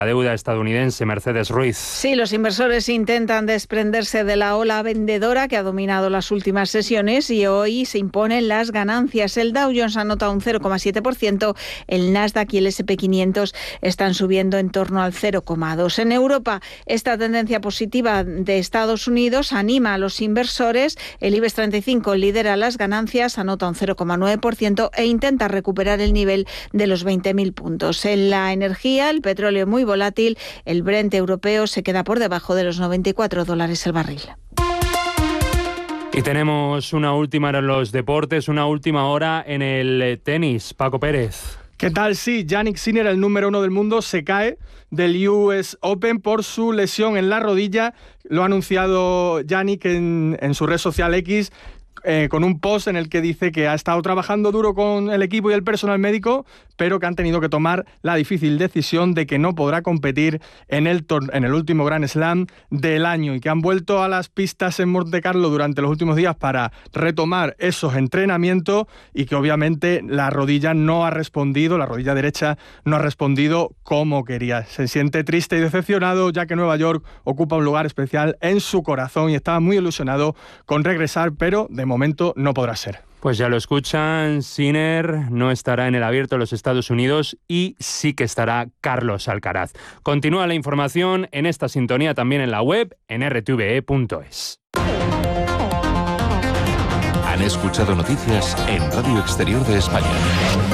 La deuda estadounidense. Mercedes Ruiz. Sí, los inversores intentan desprenderse de la ola vendedora que ha dominado las últimas sesiones y hoy se imponen las ganancias. El Dow Jones anota un 0,7%, el Nasdaq y el S&P 500 están subiendo en torno al 0,2%. En Europa, esta tendencia positiva de Estados Unidos anima a los inversores. El IBEX 35 lidera las ganancias, anota un 0,9% e intenta recuperar el nivel de los 20.000 puntos. En la energía, el petróleo muy volátil, el Brent europeo se queda por debajo de los $94 el barril. Y tenemos una última hora en los deportes, una última hora en el tenis. Paco Pérez. ¿Qué tal? Sí, Jannik Sinner, el número 1 del mundo, se cae del US Open por su lesión en la rodilla. Lo ha anunciado Jannik en su red social X, con un post en el que dice que ha estado trabajando duro con el equipo y el personal médico, pero que han tenido que tomar la difícil decisión de que no podrá competir en el último Grand Slam del año, y que han vuelto a las pistas en Monte Carlo durante los últimos días para retomar esos entrenamientos, y que obviamente la rodilla derecha no ha respondido como quería. Se siente triste y decepcionado, ya que Nueva York ocupa un lugar especial en su corazón y estaba muy ilusionado con regresar, pero de momento no podrá ser. Pues ya lo escuchan, Sinner no estará en el Abierto de los Estados Unidos y sí que estará Carlos Alcaraz. Continúa la información en esta sintonía también en la web, en rtve.es. Han escuchado noticias en Radio Exterior de España.